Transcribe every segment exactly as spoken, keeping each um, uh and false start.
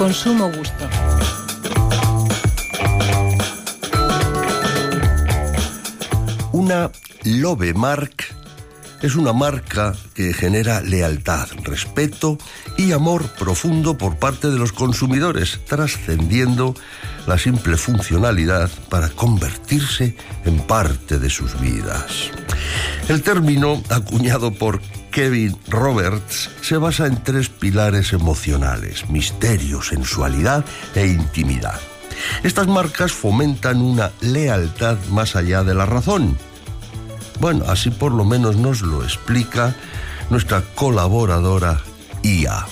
con sumo gusto. Una Lovemark es una marca que genera lealtad, respeto y amor profundo por parte de los consumidores, trascendiendo la simple funcionalidad para convertirse en parte de sus vidas. El término, acuñado por Kevin Roberts, se basa en tres pilares emocionales: misterio, sensualidad e intimidad. Estas marcas fomentan una lealtad más allá de la razón. Bueno, así por lo menos nos lo explica nuestra colaboradora I A.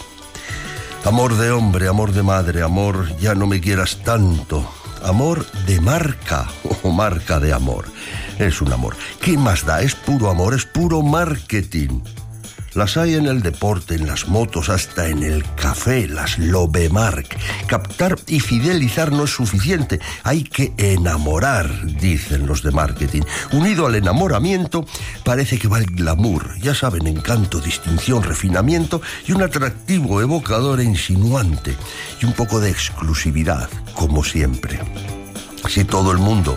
Amor de hombre, amor de madre, amor ya no me quieras tanto. Amor de marca o marca de amor. Es un amor. ¿Qué más da? Es puro amor, es puro marketing. Las hay en el deporte, en las motos, hasta en el café, las Lovemark. Captar y fidelizar no es suficiente, hay que enamorar, dicen los de marketing. Unido al enamoramiento, parece que va el glamour. Ya saben, encanto, distinción, refinamiento y un atractivo evocador e insinuante. Y un poco de exclusividad, como siempre. Si todo el mundo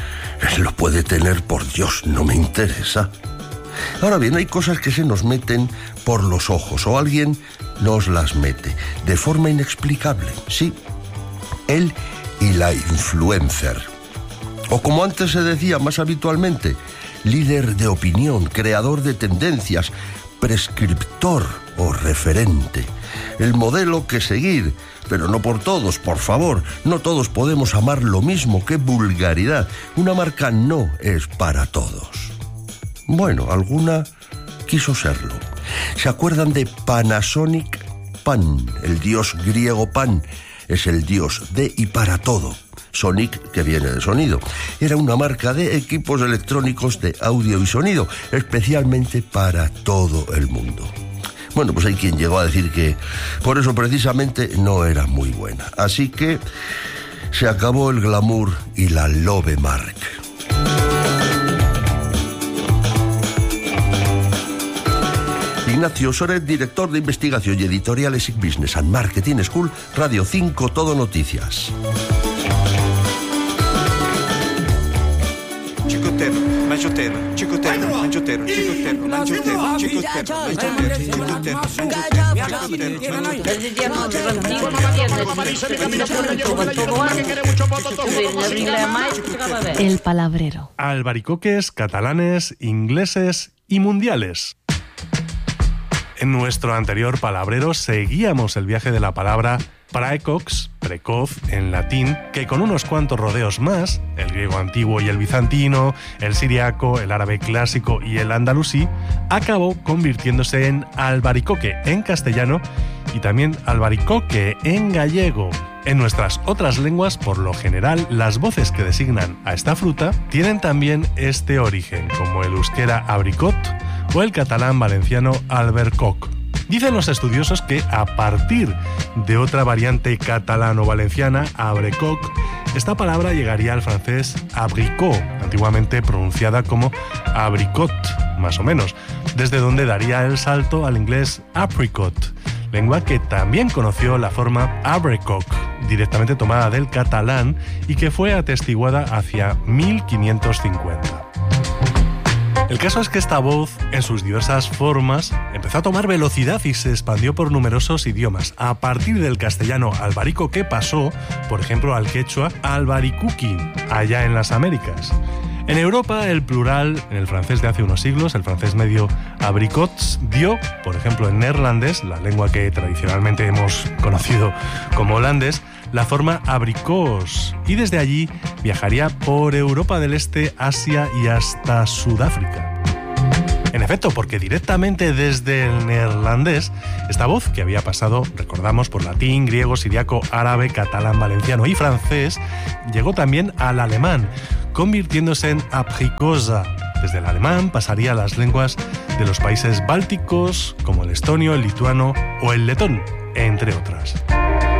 lo puede tener, por Dios, no me interesa. Ahora bien, hay cosas que se nos meten por los ojos o alguien nos las mete de forma inexplicable. Sí, él y la influencer. O como antes se decía más habitualmente, líder de opinión, creador de tendencias, prescriptor o referente. El modelo que seguir, pero no por todos, por favor. No todos podemos amar lo mismo. ¡Qué vulgaridad! Una marca no es para todos. Bueno, alguna quiso serlo. ¿Se acuerdan de Panasonic? Pan, el dios griego Pan, es el dios de y para todo. Sonic, que viene de sonido. Era una marca de equipos electrónicos de audio y sonido, especialmente para todo el mundo. Bueno, pues hay quien llegó a decir que por eso precisamente no era muy buena. Así que se acabó el glamour y la Lovemark. Ignacio Soret, director de investigación y editorial E S I C Business and Marketing School, Radio cinco Todo Noticias. Chicotero, manchotero, chicotero, manchotero, chicotero, manchotero, chicotero, manchotero. El palabrero. Albaricoques, catalanes, ingleses y mundiales. En nuestro anterior palabrero seguíamos el viaje de la palabra praecox, precoz en latín, que con unos cuantos rodeos más, el griego antiguo y el bizantino, el siriaco, el árabe clásico y el andalusí, acabó convirtiéndose en albaricoque en castellano y también albaricoque en gallego. En nuestras otras lenguas, por lo general, las voces que designan a esta fruta tienen también este origen, como el euskera abricot o el catalán valenciano albercoc. Dicen los estudiosos que a partir de otra variante catalano-valenciana, abrecoc, esta palabra llegaría al francés abricot, antiguamente pronunciada como abricot, más o menos, desde donde daría el salto al inglés apricot, lengua que también conoció la forma abrecoc, directamente tomada del catalán y que fue atestiguada hacia mil quinientos cincuenta. El caso es que esta voz, en sus diversas formas, empezó a tomar velocidad y se expandió por numerosos idiomas. A partir del castellano albaricoque pasó, por ejemplo, al quechua albaricuqui, allá en las Américas. En Europa, el plural, en el francés de hace unos siglos, el francés medio abricots, dio, por ejemplo, en neerlandés, la lengua que tradicionalmente hemos conocido como holandés, la forma abricós, y desde allí viajaría por Europa del Este, Asia y hasta Sudáfrica. En efecto, porque directamente desde el neerlandés, esta voz que había pasado, recordamos, por latín, griego, siriaco, árabe, catalán, valenciano y francés, llegó también al alemán, convirtiéndose en abricosa. Desde el alemán pasaría a las lenguas de los países bálticos, como el estonio, el lituano o el letón, entre otras.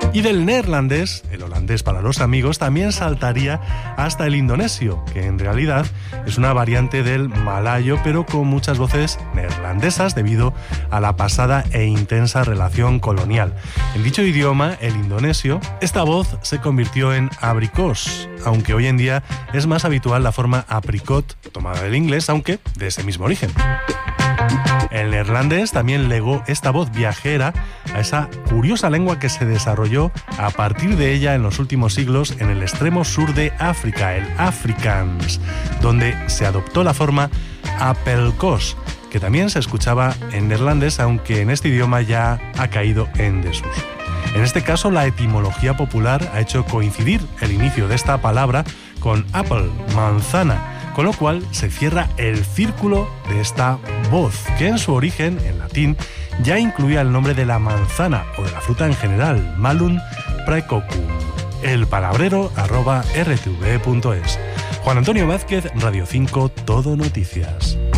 Y del neerlandés, el holandés para los amigos, también saltaría hasta el indonesio, que en realidad es una variante del malayo, pero con muchas voces neerlandesas debido a la pasada e intensa relación colonial. En dicho idioma, el indonesio, esta voz se convirtió en abricós, aunque hoy en día es más habitual la forma apricot, tomada del inglés, aunque de ese mismo origen. El neerlandés también legó esta voz viajera a esa curiosa lengua que se desarrolló a partir de ella en los últimos siglos en el extremo sur de África, el Afrikaans, donde se adoptó la forma apelkos, que también se escuchaba en neerlandés, aunque en este idioma ya ha caído en desuso. En este caso, la etimología popular ha hecho coincidir el inicio de esta palabra con apple, manzana, con lo cual se cierra el círculo de esta voz, que en su origen, en latín, ya incluía el nombre de la manzana o de la fruta en general, malum praecocum. El palabrero arroba r t v punto es. Juan Antonio Vázquez, Radio cinco, Todo Noticias.